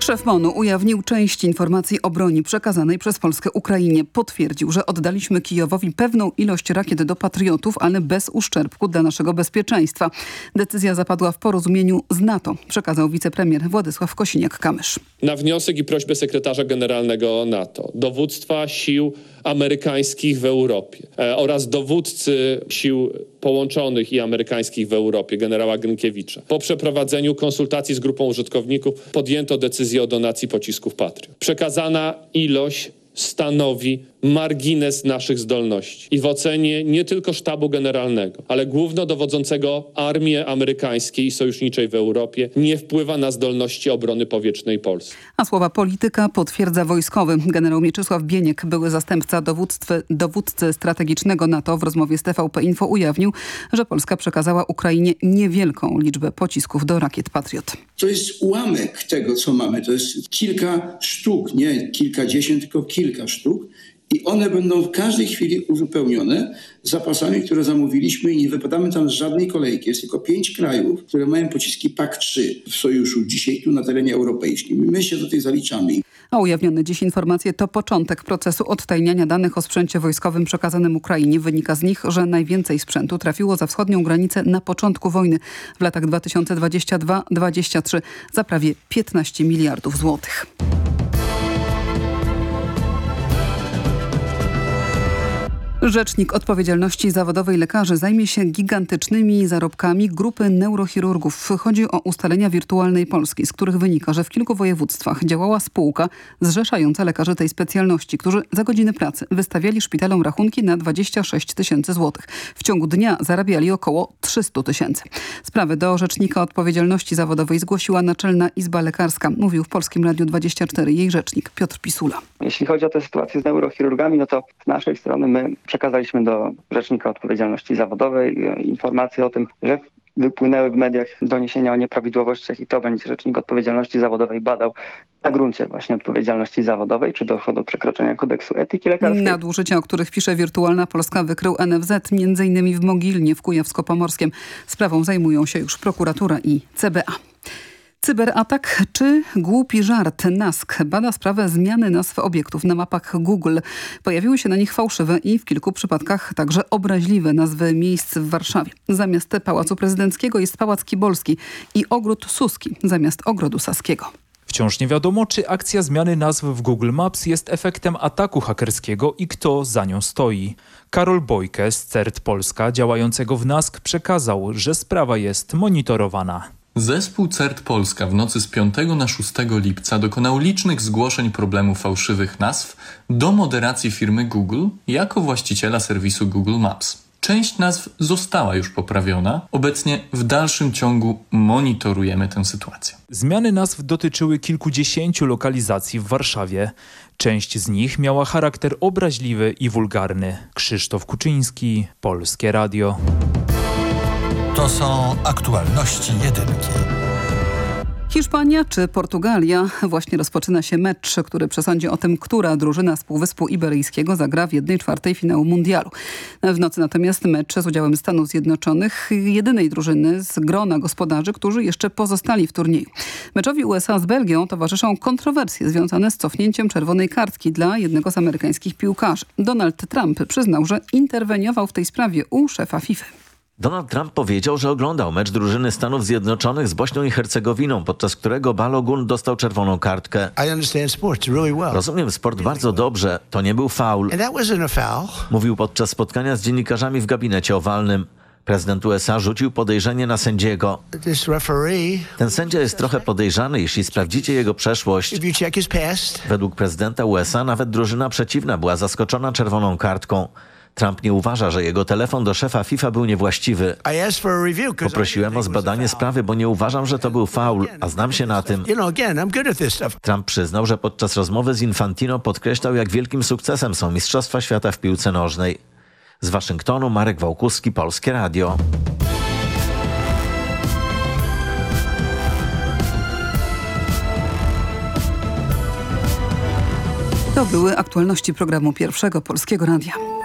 Szef MON-u ujawnił część informacji o broni przekazanej przez Polskę Ukrainie. Potwierdził, że oddaliśmy Kijowowi pewną ilość rakiet do Patriotów, ale bez uszczerbku dla naszego bezpieczeństwa. Decyzja zapadła w porozumieniu z NATO, przekazał wicepremier Władysław Kosiniak-Kamysz. Na wniosek i prośbę sekretarza generalnego NATO, dowództwa sił amerykańskich w Europie oraz dowódcy sił połączonych i amerykańskich w Europie, generała Grynkiewicza. Po przeprowadzeniu konsultacji z grupą użytkowników podjęto decyzję o donacji pocisków Patriot. Przekazana ilość stanowi margines naszych zdolności. I w ocenie nie tylko sztabu generalnego, ale głównodowodzącego armii amerykańskiej i sojuszniczej w Europie nie wpływa na zdolności obrony powietrznej Polski. A słowa polityka potwierdza wojskowy. Generał Mieczysław Bieniek, były zastępca dowódcy strategicznego NATO, w rozmowie z TVP Info ujawnił, że Polska przekazała Ukrainie niewielką liczbę pocisków do rakiet Patriot. To jest ułamek tego, co mamy. To jest kilka sztuk, nie kilkadziesiąt, tylko kilka sztuk. I one będą w każdej chwili uzupełnione zapasami, które zamówiliśmy i nie wypadamy tam z żadnej kolejki. Jest tylko 5 krajów, które mają pociski PAK-3 w sojuszu dzisiaj tu na terenie europejskim. My się do tej zaliczamy. A ujawnione dziś informacje to początek procesu odtajniania danych o sprzęcie wojskowym przekazanym Ukrainie. Wynika z nich, że najwięcej sprzętu trafiło za wschodnią granicę na początku wojny w latach 2022-2023 za prawie 15 miliardów złotych. Rzecznik Odpowiedzialności Zawodowej Lekarzy zajmie się gigantycznymi zarobkami grupy neurochirurgów. Chodzi o ustalenia Wirtualnej Polski, z których wynika, że w kilku województwach działała spółka zrzeszająca lekarzy tej specjalności, którzy za godziny pracy wystawiali szpitalom rachunki na 26 tysięcy złotych. W ciągu dnia zarabiali około 300 tysięcy. Sprawę do Rzecznika Odpowiedzialności Zawodowej zgłosiła Naczelna Izba Lekarska. Mówił w Polskim Radiu 24 jej rzecznik Piotr Pisula. Jeśli chodzi o tę sytuację z neurochirurgami, no to z naszej strony my przekazaliśmy do Rzecznika Odpowiedzialności Zawodowej informacje o tym, że wypłynęły w mediach doniesienia o nieprawidłowościach i to będzie Rzecznik Odpowiedzialności Zawodowej badał na gruncie właśnie odpowiedzialności zawodowej, czy doszło do przekroczenia kodeksu etyki lekarskiej. Nadużycia, o których pisze Wirtualna Polska, wykrył NFZ, m.in. w Mogilnie w Kujawsko-Pomorskiem. Sprawą zajmują się już prokuratura i CBA. Cyberatak czy głupi żart? NASK bada sprawę zmiany nazw obiektów na mapach Google. Pojawiły się na nich fałszywe i w kilku przypadkach także obraźliwe nazwy miejsc w Warszawie. Zamiast Pałacu Prezydenckiego jest Pałac Kibolski i Ogród Suski zamiast Ogrodu Saskiego. Wciąż nie wiadomo, czy akcja zmiany nazw w Google Maps jest efektem ataku hakerskiego i kto za nią stoi. Karol Bojke z CERT Polska działającego w NASK przekazał, że sprawa jest monitorowana. Zespół CERT Polska w nocy z 5 na 6 lipca dokonał licznych zgłoszeń problemu fałszywych nazw do moderacji firmy Google jako właściciela serwisu Google Maps. Część nazw została już poprawiona. Obecnie w dalszym ciągu monitorujemy tę sytuację. Zmiany nazw dotyczyły kilkudziesięciu lokalizacji w Warszawie. Część z nich miała charakter obraźliwy i wulgarny. Krzysztof Kuczyński, Polskie Radio. To są aktualności jedynki. Hiszpania czy Portugalia? Właśnie rozpoczyna się mecz, który przesądzi o tym, która drużyna z Półwyspu Iberyjskiego zagra w 1/4 finału mundialu. W nocy natomiast mecz z udziałem Stanów Zjednoczonych, jedynej drużyny z grona gospodarzy, którzy jeszcze pozostali w turnieju. Meczowi USA z Belgią towarzyszą kontrowersje związane z cofnięciem czerwonej kartki dla jednego z amerykańskich piłkarzy. Donald Trump przyznał, że interweniował w tej sprawie u szefa FIFA. Donald Trump powiedział, że oglądał mecz drużyny Stanów Zjednoczonych z Bośnią i Hercegowiną, podczas którego Balogun dostał czerwoną kartkę. Rozumiem sport bardzo dobrze, to nie był faul. Mówił podczas spotkania z dziennikarzami w gabinecie owalnym. Prezydent USA rzucił podejrzenie na sędziego. Ten sędzia jest trochę podejrzany, jeśli sprawdzicie jego przeszłość. Według prezydenta USA nawet drużyna przeciwna była zaskoczona czerwoną kartką. Trump nie uważa, że jego telefon do szefa FIFA był niewłaściwy. Poprosiłem o zbadanie sprawy, bo nie uważam, że to był faul, a znam się na tym. Trump przyznał, że podczas rozmowy z Infantino podkreślał, jak wielkim sukcesem są Mistrzostwa Świata w piłce nożnej. Z Waszyngtonu Marek Wałkuski, Polskie Radio. To były aktualności programu Pierwszego Polskiego Radia.